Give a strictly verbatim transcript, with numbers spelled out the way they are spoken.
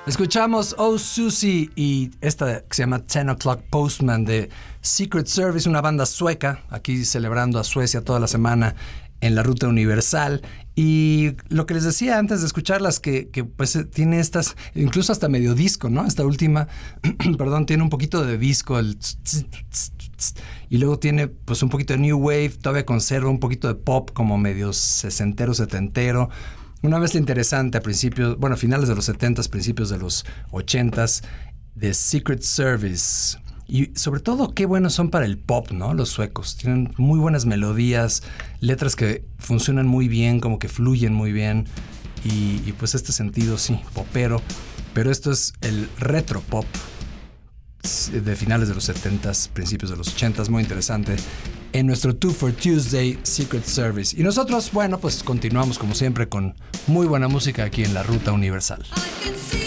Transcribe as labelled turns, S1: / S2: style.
S1: Escuchamos Oh Susie y esta que se llama Ten O'Clock Postman de Secret Service, una banda sueca, aquí celebrando a Suecia toda la semana en la Ruta Universal. Y lo que les decía antes de escucharlas, que, que pues tiene estas, incluso hasta medio disco, ¿no? Esta última, perdón, tiene un poquito de disco, el tss, tss, tss, tss, y luego tiene pues un poquito de New Wave, todavía conserva un poquito de pop como medio sesentero, setentero. Una mezcla interesante a principios, bueno, a finales de los setentas, principios de los ochentas, de Secret Service. Y sobre todo, qué buenos son para el pop, ¿no? Los suecos. Tienen muy buenas melodías, letras que funcionan muy bien, como que fluyen muy bien. Y, y pues este sentido, sí, popero. Pero esto es el retro pop de finales de los setentas, principios de los ochentas, muy interesante. En nuestro Two for Tuesday Secret Service. Y nosotros, bueno, pues continuamos como siempre con muy buena música aquí en la Ruta Universal. I can see